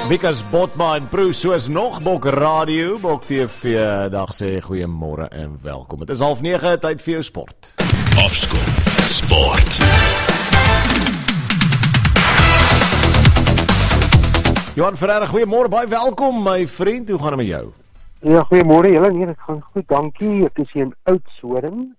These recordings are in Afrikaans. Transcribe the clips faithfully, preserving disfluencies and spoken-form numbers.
Wikus Botma en Bruce, soos nog Bok Radio, Bok T V, dag sê goeiemôre en welkom. Het is half nege, tyd vir jou sport. Afskop Sport. Johan Ferreira, goeiemôre, baie welkom my vriend, hoe gaan het met jou? Ja, goeiemôre julle, nee, dit gaan goed, dankie. Ek is hier in Oudtshoorn.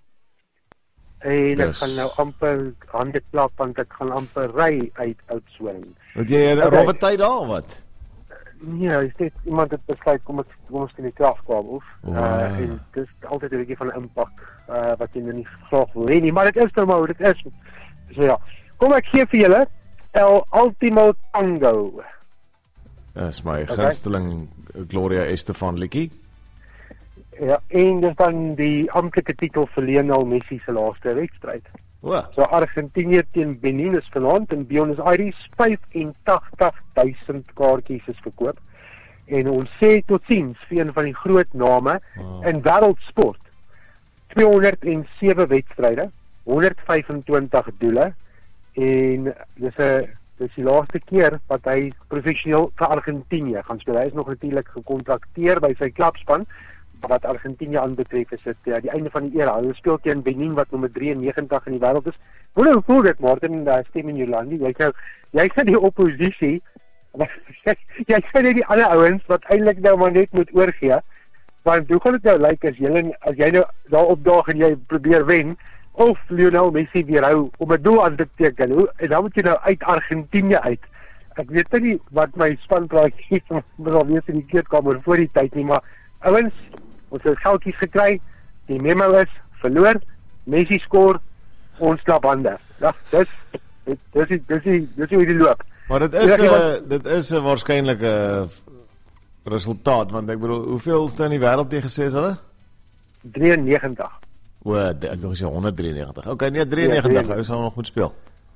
En ek Yes. gaan nou amper hande klap, want ek gaan amper ry uit Oudtshoorn. Het jy 'n Okay. rowwe tyd daar of wat? Nee, is dit iemand het besluit kom ek kom ons in die kragkabel of. Wow. Uh, en dis altyd 'n bietjie van 'n impak uh, wat jy nou nie graag wil hê nie, maar dit is nou maar hoe dit is. So ja, kom ek gee vir julle El Ultimo Tango. Dit is my Okay. gunsteling Gloria Estefan liedjie. Ja, en dis dan die amptelike titel vir Lionel Messi se laaste wedstryd. O, So Argentinië teen Benin is vanaand in Buenos Aires, vyfentagtig duisend kaartjies is verkoop. En ons sê totsiens vir een van die groot name Wow. in wêreldsport. tweehonderdsewe wedstryde, honderdvyfentwintig doele en dis 'n dis die laaste keer wat hy professioneel vir Argentinië gaan speel. Hy is nog natuurlik gekontrakteer by sy klubspan. Wat Argentinië aanbetref is dit ja, die einde van die era. Hulle speel teen Benin wat nommer drieënnegentig in die wêreld is. Hoe nou voel dit, Martin, en stem in Jolandi? Jy sê jy sê die oppositie, jy sê net die ander ouens wat eintlik nou maar net moet oorgee. Want hoe gaan dit nou lyk as jy as jy nou daar opdaag en jy probeer wen of Lionel Messi weerhou om 'n doel aan te teken? Hoe en dan moet jy nou uit Argentinië uit. Ek weet nou nie wat my spanpraatjie wil wees in die kleedkamer voor die tyd nie, maar ouens, ons het geldjies gekry, die memo is, verloor, Messi skoor, ons klap hande. Ja, dis, dis, dis, dis, dis, dis hoe die loop. maar dit is Ja, 'n iemand- dit is 'n waarskynlike resultaat, want ek bedoel, hoeveelste in die wêreld jy gesê is hulle? drieënnegentig. O, de- ek dink jy honderddraieënnegentig. Okay, nee, drieënnegentig, hy sal nog moet speel.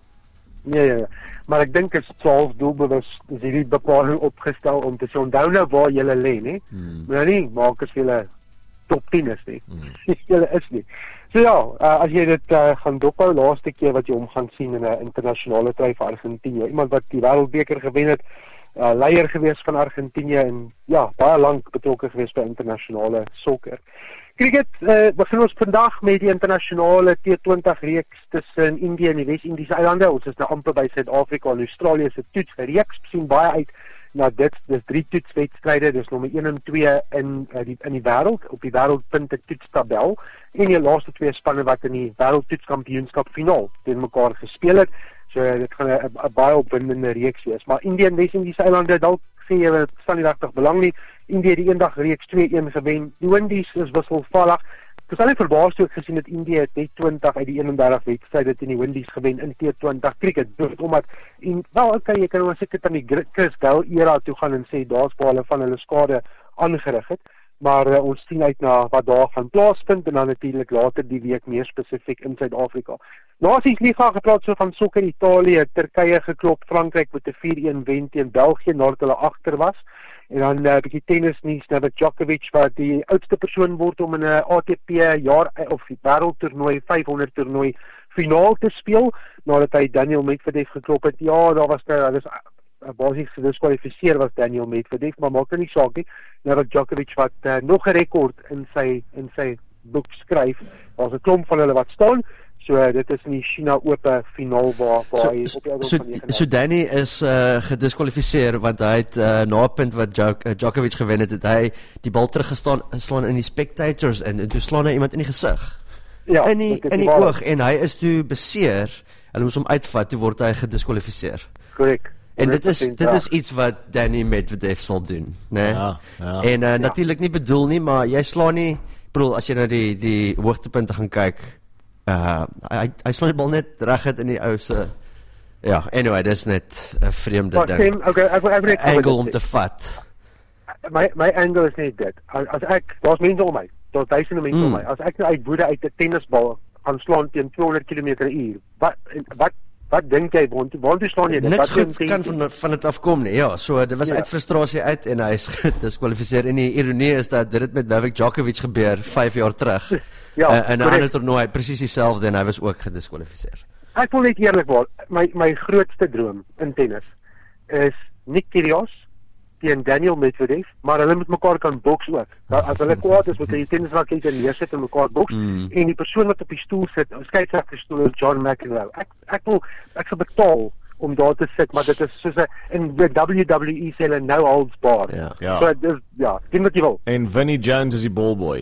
Nee, ja, ja. Maar ek dink dit is twaalf doelbewus, is hierdie bepaling opgestel om te sê, onthou nou waar julle lê, nie? Hmm. Maar nie, maak as julle top tien is nie. Hmm. Julle is nie. So ja, uh, as jy dit uh, gaan dophou, laaste keer wat jy hom gaan sien in 'n internasionale try vir Argentinië, iemand wat die wêreldbeker gewen het, uh, leier gewees van Argentinië en ja, baie lank betrokke gewees by internasionale sokker. Cricket, uh, begin ons vandag met die internasionale T twintig reeks tussen Indië en die Wes-Indiese eilande. Ons is nou amper by Suid-Afrika en Australië se toetsreeks, sien baie uit na dit. Dis drie toetswedstryde, dis nommer een en twee in uh, die in die wêreld op die wêreldpunte toetstabel en die laaste twee spanne wat in die wêreldtoetskampioenskap finaal teen mekaar gespeel het. So dit gaan 'n 'n baie opwindende reeks wees. Maar Indië en Wes-Indiese eilande, dalk sê jy dit staan nie regtig belang nie. Indië die eendag reeks twee een gewen. Die Windies is wisselvallig. Ek was al verbaas toe ek gesien het Indië T twintig uit die eenendertig wedstryde teen die Windies gewen in T twintig cricket. Dit omdat en wel okay, jy kan nou seker aan die Chris Gayle era toe gaan en sê daar's waar hulle van hulle skade aangerig het. Maar uh, ons sien uit na wat daar gaan plaasvind en dan natuurlik later die week meer spesifiek in Suid-Afrika. Nasiesliga gepraat so van sokker, Italië, Turkye geklop, Frankryk met 'n vier een wen teen België nadat hulle agter was. En dan 'n uh, bietjie tennisnuus, Novak Djokovic wat die oudste persoon word om in 'n A T P jaar of die wêreldtoernooi vyfhonderd toernooi finaal te speel nadat hy Daniel Medvedev geklop het. Ja, daar was nou alles basies gediskwalifiseer was Daniel Medvedev, maar maak nie saak nie. Novak Djokovic wat uh, nog 'n rekord in sy in sy boek skryf. Daar's 'n klomp van hulle wat staan. So uh, dit is in die China Ope finaal waar waar So, hy op die ouderdom so, van nege so Danny is uh, gediskwalifiseer want hy het uh, na 'n punt wat Djok, uh, Djokovic gewen het, het hy die bal teruggestaan slaan in die spectators en, en toe slaan hy iemand in die gesig. ja, in die dit is in die waarheid. oog en hy is toe beseer. Hulle moes hom uitvat, toe word hy gediskwalifiseer. Korrek. En dit is honderd dit prosent is iets wat Danny Medvedev sal doen, né? Ja, ja. En uh, natuurlik nie bedoel nie, maar jy slaan nie, ek bedoel as jy na die die hoogtepunte gaan kyk, uh hy hy slaan die bal net reguit in die ou se ja, anyway, dis net 'n vreemde Maar ding. Tim, okay, ek wil ek wil net Angle om te vat. my my angle is net dit. As, as ek daar's mense om my, daar's duisende mense Mm. om my. As ek nou uit woede uit 'n tennisbal gaan slaan teen tweehonderd kilometer per uur. Wat wat wat dink jy want want hoe slaan jy dit? Niks Wat goed dink kan jy? van van dit afkom nie. Ja, so dit was Ja. uit frustrasie uit en hy is gediskwalifiseer. En die ironie is dat dit het met Novak Djokovic gebeur vyf jaar terug. Ja, uh, in 'n correct. ander toernooi presies dieselfde en hy was ook gediskwalifiseer. Ek wil net eerlikwaar, my my grootste droom in tennis is Nick Kyrgios teen Daniel Medvedev, maar hulle moet mekaar kan boks ook. Nou, as hulle kwaad is, moet hulle die tennisraket neersit en mekaar boks, Mm. en die persoon wat op die stoel sit, skeieregterstoel is John McEnroe. Ek ek wil ek sal betaal om daar te sit, maar dit is soos 'n in die W W E sê hulle no holds barred. Ja. Ja. So dis ja, doen wat jy wil. En Vinnie Jones is die ballboy.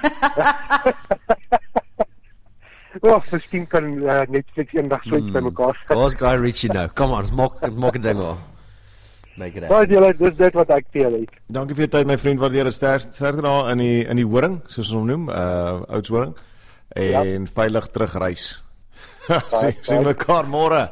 Oh, miskien kan uh, Netflix eendag so iets Mm. by mekaar sit. Waar's Guy Ritchie nou? Come on, maak maak 'n ding al. Make it Maar happen. julle, dis dit wat ek vir julle het. Dankie vir jou tyd my vriend, waardeer dit sterk sterkte daar in die in die horing, soos ons hom noem, uh Oudtshoring. En ja. Veilig terugreis. sien sien mekaar môre.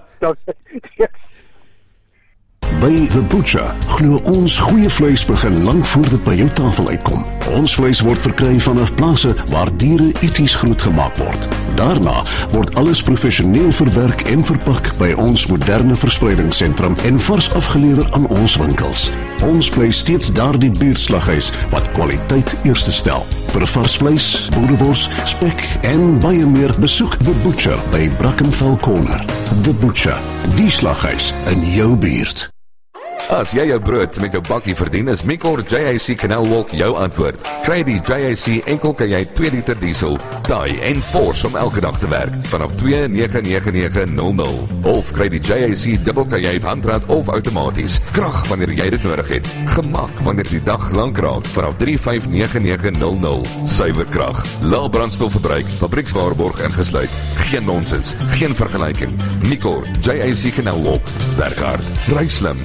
By The Butcher glo ons goeie vleis begin lank voor dit by jou tafel uitkom. Ons vleis word verkry vanaf plase waar diere eties grootgemaak word. Daarna word alles professioneel verwerk en verpak by ons moderne verspreidingssentrum en vars afgelewer aan ons winkels. Ons bly steeds daardie buurtslaghuis wat kwaliteit eerste stel. Vir vars vleis, boerewors, spek en baie meer, besoek The Butcher by Brackenfell Corner. The Butcher, die slaghuis in jou buurt. As jy jou brood met jou bakkie verdien, is Micor J A C Canal Walk jou antwoord. Kry die J A C enkel kan jy twee liter diesel, taai en force om elke dag te werk vanaf twee nege nege nege nul nul. Of kry die J A C dubbel kajuit handrat of outomaties. Krag wanneer jy dit nodig het. Gemak wanneer die dag lank raak vanaf drie vyf nege nege nul nul. Suiwer krag, lae brandstofverbruik, fabriekswaarborg ingesluit. Geen nonsens, geen vergelyking. Micor J A C Canal Walk. Werk hard, ry slim.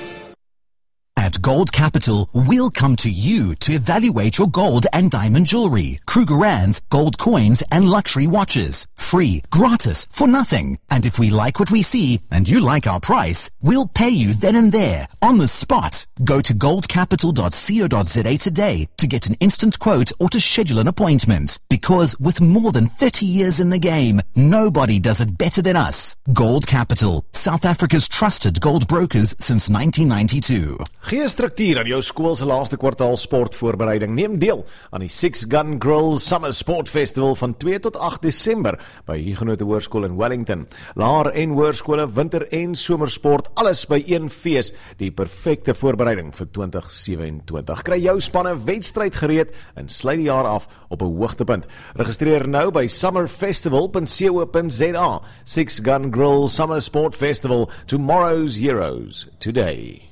At Gold Capital, we'll come to you to evaluate your gold and diamond jewelry, Krugerrands, gold coins, and luxury watches. Free, gratis, for nothing. And if we like what we see, and you like our price, we'll pay you then and there, on the spot. Go to gold capital dot co dot za today to get an instant quote or to schedule an appointment. Because with more than thirty years in the game, nobody does it better than us. Gold Capital, South Africa's trusted gold brokers since nineteen ninety-two. Gee struktuur aan jou skool se laaste kwartaal sportvoorbereiding. Neem deel aan die Six Gun Grill Summer Sport Festival van twee tot agt Desember by Huguenot Hoërskool in Wellington. Laer- en hoërskole, winter- en somersport, alles by een fees. Die perfekte voorbereiding vir twintig sewe-en-twintig. Kry jou spanne wedstryd gereed en sluit die jaar af op 'n hoogtepunt. Registreer nou by summerfestival dot co dot za. Six Gun Grill Summer Sport Festival. Tomorrow's heroes today.